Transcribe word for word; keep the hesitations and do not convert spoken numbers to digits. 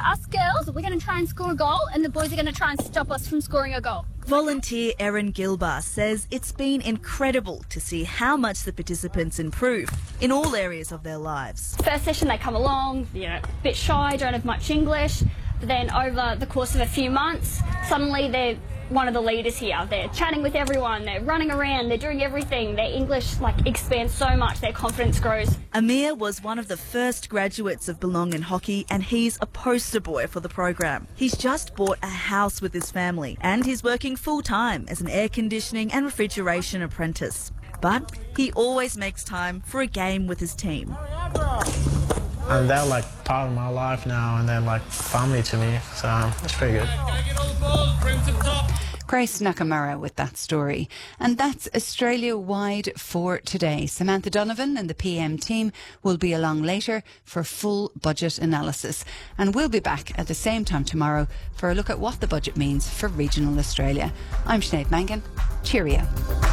us girls, we're going to try and score a goal, and the boys are going to try and stop us from scoring a goal. Volunteer Erin Gilbar says it's been incredible to see how much the participants improve in all areas of their lives. First session they come along, you know, a bit shy, don't have much English. But then over the course of a few months, suddenly they're one of the leaders here. They're chatting with everyone, they're running around, they're doing everything. Their English like expands so much, their confidence grows. Amir was one of the first graduates of Belong in Hockey, and he's a poster boy for the program. He's just bought a house with his family and he's working full-time as an air conditioning and refrigeration apprentice. But he always makes time for a game with his team. And they're like part of my life now, and they're like family to me, so it's pretty good. Grace Nakamura with that story. And that's Australia-wide for today. Samantha Donovan and the P M team will be along later for full budget analysis. And we'll be back at the same time tomorrow for a look at what the budget means for regional Australia. I'm Sinead Mangan. Cheerio.